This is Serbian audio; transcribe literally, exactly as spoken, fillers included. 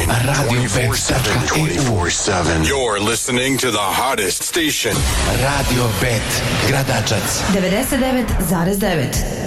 radio bet tačka e u. You're listening to the hottest station. Radio Bet Gradačac devedeset devet zarez devet.